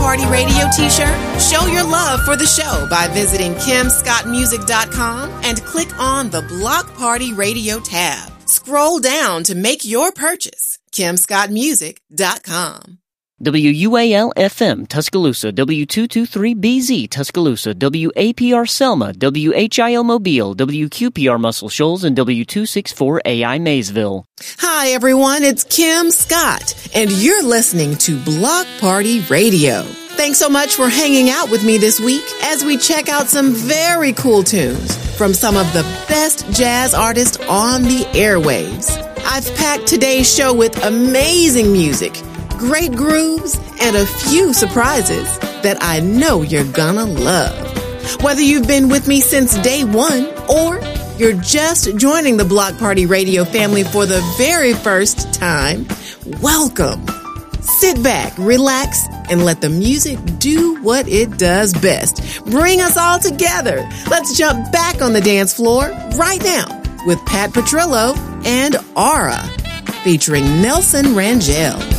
Party Radio t-shirt? Show your love for the show by visiting KimScottMusic.com and click on the Block Party Radio tab. Scroll down to make your purchase. KimScottMusic.com. WUAL-FM Tuscaloosa, W223BZ Tuscaloosa, WAPR Selma, WHIL Mobile, WQPR Muscle Shoals, and W264AI Maysville. Hi everyone, it's Kim Scott, and you're listening to Block Party Radio. Thanks so much for hanging out with me this week as we check out some very cool tunes from some of the best jazz artists on the airwaves. I've packed today's show with amazing music, great grooves, and a few surprises that I know you're gonna love. Whether you've been with me since day one or you're just joining the Block Party Radio family for the very first time, welcome. Sit back, relax, and let the music do what it does best. Bring us all together. Let's jump back on the dance floor right now with Pat Petrillo and Aura, featuring Nelson Rangel.